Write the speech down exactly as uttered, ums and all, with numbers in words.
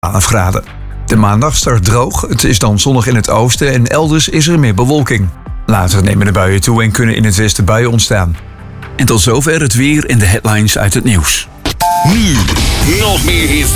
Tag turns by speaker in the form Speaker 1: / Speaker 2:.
Speaker 1: twaalf graden. De maandag start droog, het is dan zonnig in het oosten en elders is er meer bewolking. Later nemen de buien toe en kunnen in het westen buien ontstaan. En tot zover het weer en de headlines uit het nieuws.
Speaker 2: Nu nog meer hits.